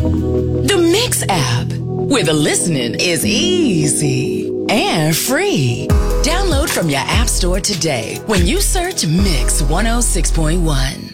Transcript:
The Mix app, where the listening is easy and free. Download from your app store today when you search Mix 106.1.